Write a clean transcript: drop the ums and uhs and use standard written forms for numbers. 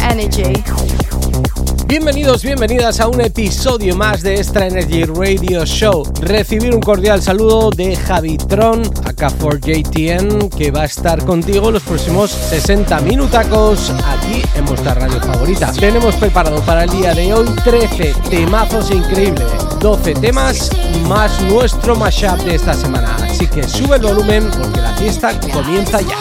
Energy. Bienvenidos, bienvenidas a un episodio más de Extra Energy Radio Show. Recibir un cordial saludo de Javitron, AK4JTN, que va a estar contigo los próximos 60 minutacos aquí en vuestra radio favorita. Tenemos preparado para el día de hoy 13 temazos increíbles, 12 temas más nuestro mashup de esta semana. Así que sube el volumen porque la fiesta comienza ya.